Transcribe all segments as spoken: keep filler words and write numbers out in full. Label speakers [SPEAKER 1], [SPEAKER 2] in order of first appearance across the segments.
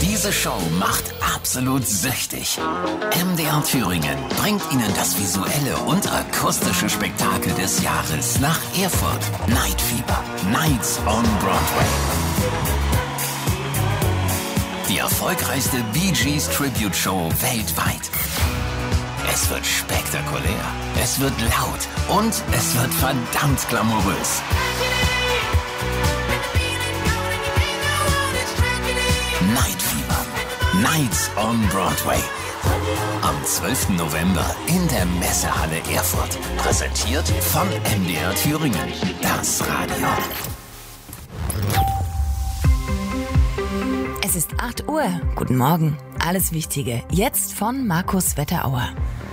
[SPEAKER 1] Diese Show macht absolut süchtig. M D R Thüringen bringt Ihnen das visuelle und akustische Spektakel des Jahres nach Erfurt. Night Fever. Nights on Broadway. Die erfolgreichste Bee Gees Tribute Show weltweit. Es wird spektakulär, es wird laut und es wird verdammt glamourös. Night Fever. Nights on Broadway. Am zwölften November in der Messehalle Erfurt. Präsentiert von M D R Thüringen. Das Radio.
[SPEAKER 2] Es ist acht Uhr. Guten Morgen. Alles Wichtige jetzt von Markus Wetterauer.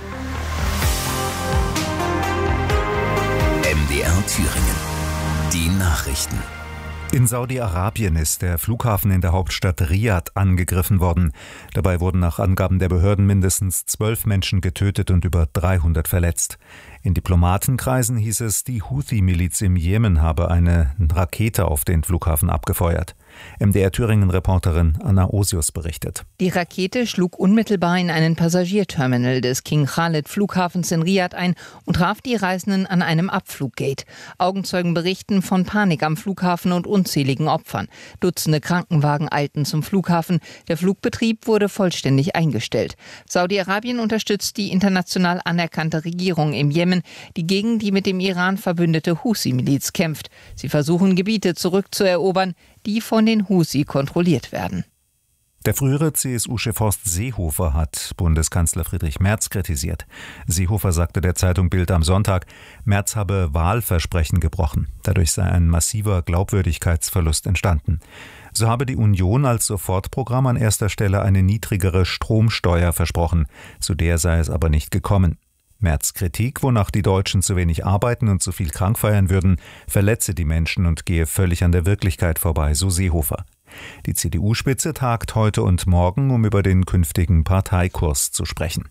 [SPEAKER 1] M D R Thüringen. Die Nachrichten.
[SPEAKER 3] In Saudi-Arabien ist der Flughafen in der Hauptstadt Riad angegriffen worden. Dabei wurden nach Angaben der Behörden mindestens zwölf Menschen getötet und über dreihundert verletzt. In Diplomatenkreisen hieß es, die Houthi-Miliz im Jemen habe eine Rakete auf den Flughafen abgefeuert. M D R Thüringen-Reporterin Anna Osius berichtet.
[SPEAKER 4] Die Rakete schlug unmittelbar in einen Passagierterminal des King Khalid Flughafens in Riad ein und traf die Reisenden an einem Abfluggate. Augenzeugen berichten von Panik am Flughafen und unzähligen Opfern. Dutzende Krankenwagen eilten zum Flughafen. Der Flugbetrieb wurde vollständig eingestellt. Saudi-Arabien unterstützt die international anerkannte Regierung im Jemen, die gegen die mit dem Iran verbündete Houthi-Miliz kämpft. Sie versuchen, Gebiete zurückzuerobern, die von den Houthi kontrolliert werden.
[SPEAKER 3] Der frühere C S U-Chef Horst Seehofer hat Bundeskanzler Friedrich Merz kritisiert. Seehofer sagte der Zeitung Bild am Sonntag, Merz habe Wahlversprechen gebrochen. Dadurch sei ein massiver Glaubwürdigkeitsverlust entstanden. So habe die Union als Sofortprogramm an erster Stelle eine niedrigere Stromsteuer versprochen. Zu der sei es aber nicht gekommen. Merz' Kritik, wonach die Deutschen zu wenig arbeiten und zu viel krank feiern würden, verletze die Menschen und gehe völlig an der Wirklichkeit vorbei, so Seehofer. Die C D U-Spitze tagt heute und morgen, um über den künftigen Parteikurs zu sprechen.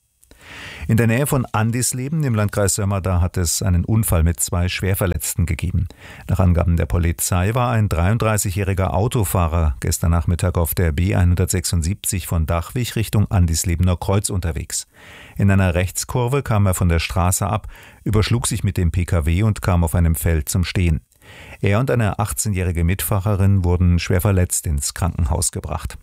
[SPEAKER 3] In der Nähe von Andisleben im Landkreis Sömmerda hat es einen Unfall mit zwei Schwerverletzten gegeben. Nach Angaben der Polizei war ein dreiunddreißigjähriger Autofahrer gestern Nachmittag auf der B hundertsechsundsiebzig von Dachwig Richtung Andislebener Kreuz unterwegs. In einer Rechtskurve kam er von der Straße ab, überschlug sich mit dem Pkw und kam auf einem Feld zum Stehen. Er und eine achtzehnjährige Mitfahrerin wurden schwer verletzt ins Krankenhaus gebracht.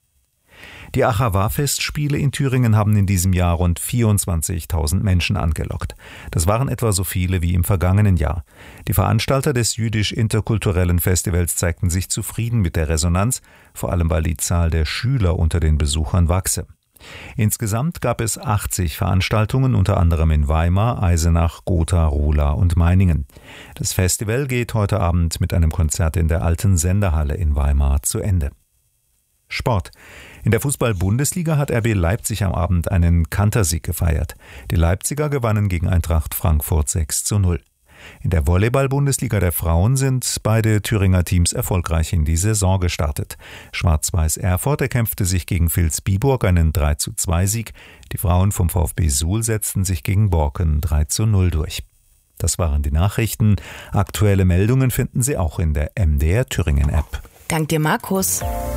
[SPEAKER 3] Die Achawa-Festspiele in Thüringen haben in diesem Jahr rund vierundzwanzigtausend Menschen angelockt. Das waren etwa so viele wie im vergangenen Jahr. Die Veranstalter des jüdisch-interkulturellen Festivals zeigten sich zufrieden mit der Resonanz, vor allem weil die Zahl der Schüler unter den Besuchern wachse. Insgesamt gab es achtzig Veranstaltungen, unter anderem in Weimar, Eisenach, Gotha, Rola und Meiningen. Das Festival geht heute Abend mit einem Konzert in der alten Senderhalle in Weimar zu Ende. Sport. In der Fußball-Bundesliga hat R B Leipzig am Abend einen Kantersieg gefeiert. Die Leipziger gewannen gegen Eintracht Frankfurt sechs zu null. In der Volleyball-Bundesliga der Frauen sind beide Thüringer Teams erfolgreich in die Saison gestartet. Schwarz-Weiß Erfurt erkämpfte sich gegen Vilsbiburg einen drei zu zwei Sieg. Die Frauen vom VfB Suhl setzten sich gegen Borken drei zu null durch. Das waren die Nachrichten. Aktuelle Meldungen finden Sie auch in der M D R Thüringen-App.
[SPEAKER 2] Dank dir, Markus.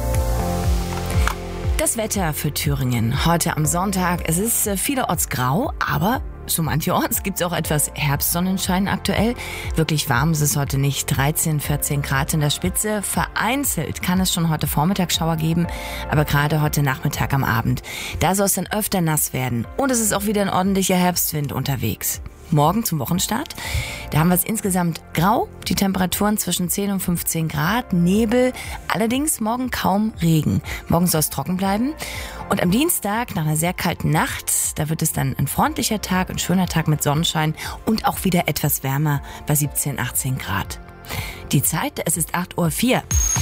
[SPEAKER 2] Das Wetter für Thüringen heute am Sonntag. Es ist vielerorts grau, aber so mancherorts gibt es auch etwas Herbstsonnenschein aktuell. Wirklich warm ist es heute nicht. dreizehn, vierzehn Grad in der Spitze. Vereinzelt kann es schon heute Vormittagsschauer geben, aber gerade heute Nachmittag am Abend. Da soll es dann öfter nass werden. Und es ist auch wieder ein ordentlicher Herbstwind unterwegs. Morgen zum Wochenstart. Da haben wir es insgesamt grau, die Temperaturen zwischen zehn und fünfzehn Grad, Nebel, allerdings morgen kaum Regen. Morgen soll es trocken bleiben. Und am Dienstag, nach einer sehr kalten Nacht, da wird es dann ein freundlicher Tag, ein schöner Tag mit Sonnenschein und auch wieder etwas wärmer bei siebzehn, achtzehn Grad. Die Zeit, es ist acht Uhr vier.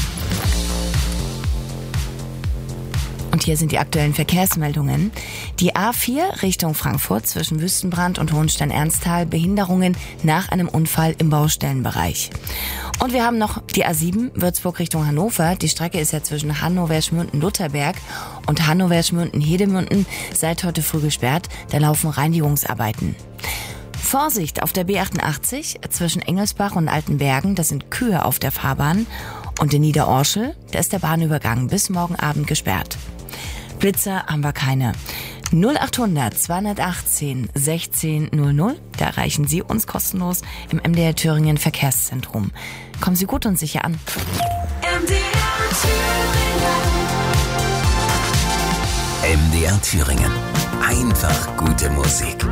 [SPEAKER 2] Und hier sind die aktuellen Verkehrsmeldungen. Die A vier Richtung Frankfurt zwischen Wüstenbrand und Hohenstein-Ernsthal, Behinderungen nach einem Unfall im Baustellenbereich. Und wir haben noch die A sieben Würzburg Richtung Hannover. Die Strecke ist ja zwischen Hannover-Schmünden-Lutherberg und Hannover-Schmünden-Hedemünden seit heute früh gesperrt. Da laufen Reinigungsarbeiten. Vorsicht auf der B achtundachtzig zwischen Engelsbach und Altenbergen. Da sind Kühe auf der Fahrbahn. Und in Niederorschel, da ist der Bahnübergang bis morgen Abend gesperrt. Blitzer haben wir keine. null achthundert zweihundertachtzehn sechzehn null null, da erreichen Sie uns kostenlos im M D R Thüringen Verkehrszentrum. Kommen Sie gut und sicher an.
[SPEAKER 1] M D R Thüringen. M D R Thüringen. Einfach gute Musik.